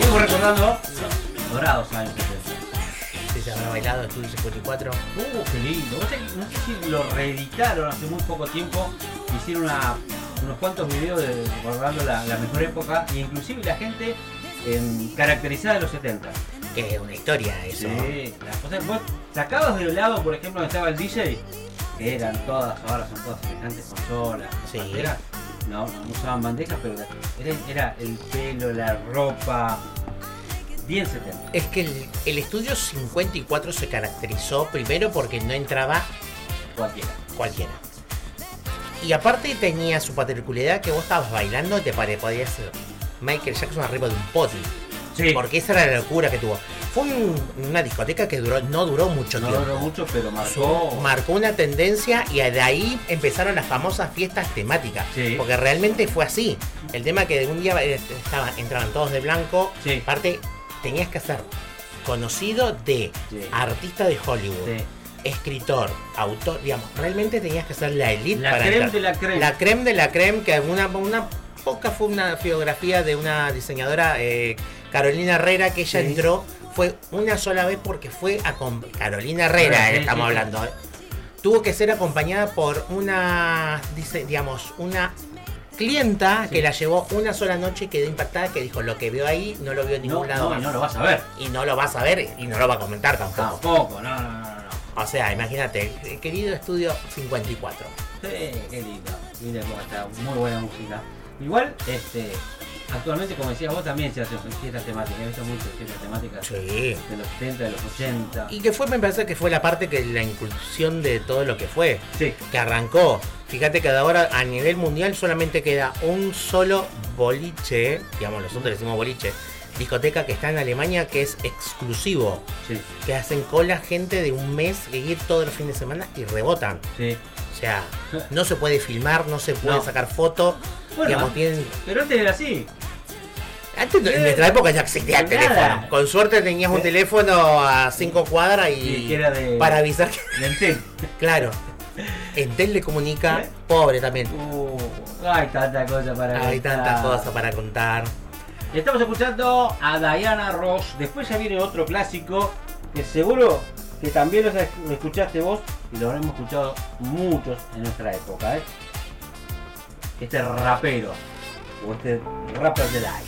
Estamos recordando dorados años 70. Si se habrá bailado Estudio 54. Qué lindo. No sé si lo reeditaron hace muy poco tiempo. Hicieron unos cuantos videos recordando la mejor época. E inclusive la gente caracterizada de los 70. Que es una historia eso. Sí, las cosas. Vos sacabas de lado, por ejemplo, donde estaba el DJ, que eran todas, ahora son todas semejantes consolas. Sí. Bandejas. No usaban bandejas, pero era el pelo, la ropa. Bien 70. Es que el Estudio 54 se caracterizó primero porque no entraba cualquiera. Y aparte tenía su particularidad que vos estabas bailando y te podías ser Michael Jackson arriba de un podium. Sí. Porque esa era la locura que tuvo. Fue una discoteca que no duró mucho tiempo. No duró mucho, pero marcó una tendencia y de ahí empezaron las famosas fiestas temáticas. Sí. Porque realmente fue así. El tema que de un día entraban todos de blanco. Sí. Aparte, tenías que ser conocido de artista de Hollywood. Sí. Escritor, autor, digamos, realmente tenías que ser la elite la para creme entrar. de la creme. La creme de la creme, que una poca fue una biografía de una diseñadora, Carolina Herrera, que ella entró, fue una sola vez porque fue con Carolina Herrera, estamos hablando. Tuvo que ser acompañada por una clienta que la llevó una sola noche y quedó impactada, que dijo lo que vio ahí no lo vio en ningún lado más. No lo vas a ver. Y no lo vas a ver y no lo va a comentar tampoco. Tampoco, no. O sea, imagínate, el querido Estudio 54. Sí, qué lindo. Mira cómo está, muy buena música. Igual, actualmente, como decías vos, también se hacen fiestas temáticas. He visto muchas fiestas temáticas de los 70, de los 80. Y que me parece que fue la parte que la inclusión de todo lo que fue. Sí. Que arrancó. Fíjate que ahora a nivel mundial solamente queda un solo boliche, digamos, nosotros le decimos boliche, discoteca que está en Alemania, que es exclusivo. Sí. Que hacen cola gente de un mes que ir todos los fines de semana y rebotan. Sí. O sea, no se puede filmar, no se puede sacar fotos. Bueno, digamos, pero antes era así. Antes, en nuestra época ya existía el teléfono. Con suerte tenías un teléfono a 5 cuadras y era para avisar que... Entel. Claro. Entel le comunica, pobre también. Hay tantas cosas para contar. Estamos escuchando a Diana Ross. Después ya viene otro clásico que seguro que también lo escuchaste vos y lo habremos escuchado muchos en nuestra época. Este rapero o este rapper de live.